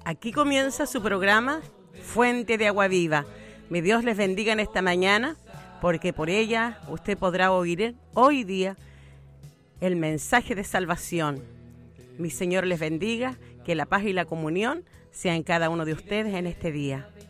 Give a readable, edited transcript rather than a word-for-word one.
Aquí comienza su programa Fuente de Agua Viva. Mi Dios les bendiga en esta mañana, porque por ella usted podrá oír hoy día el mensaje de salvación. Mi Señor les bendiga, que la paz y la comunión sea en cada uno de ustedes en este día.